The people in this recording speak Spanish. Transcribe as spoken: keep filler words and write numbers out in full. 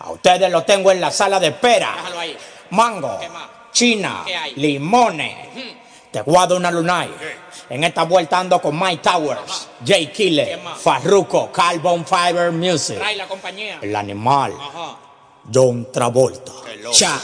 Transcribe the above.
A ustedes los tengo en la sala de espera. Déjalo ahí. Mango, ¿Qué más? China, ¿Qué hay? limones. Te guardo una lunay. En esta vuelta ando con Mike Towers, Ajá. Jay Killer, ¿Quién más? Farruko, Carbon Fiber Music. Trae la compañía. El animal, Ajá. John Travolta. Qué loco. Cha.